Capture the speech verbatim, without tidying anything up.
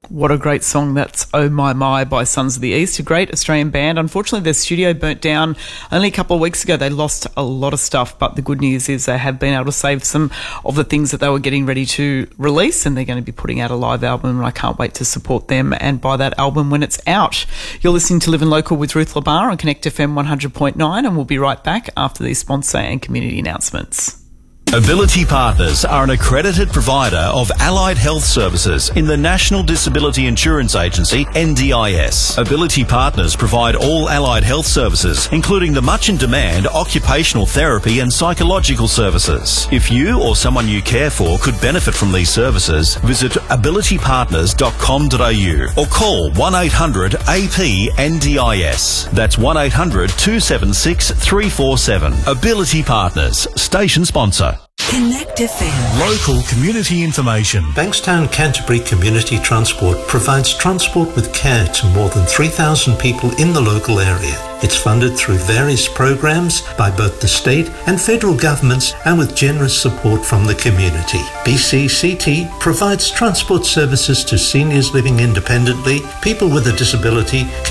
What a great song. That's Oh My My by Sons of the East, a great Australian band. Unfortunately, their studio burnt down only a couple of weeks ago. They lost a lot of stuff, but the good news is they have been able to save some of the things that they were getting ready to release, and they're going to be putting out a live album, and I can't wait to support them and buy that album when it's out. You're listening to Living Local with Ruth Labar on Connect F M one hundred point nine, and we'll be right back after these sponsor and community announcements. Ability Partners are an accredited provider of allied health services in the National Disability Insurance Agency, N D I S. Ability Partners provide all allied health services, including the much in demand occupational therapy and psychological services. If you or someone you care for could benefit from these services, visit ability partners dot com dot a u or call one eight hundred A P N D I S. That's one eight hundred two seven six three four seven. Ability Partners, station sponsor. Connect F M. Local community information. Bankstown Canterbury Community Transport provides transport with care to more than three thousand people in the local area. It's funded through various programs by both the state and federal governments and with generous support from the community. B C C T provides transport services to seniors living independently, people with a disability,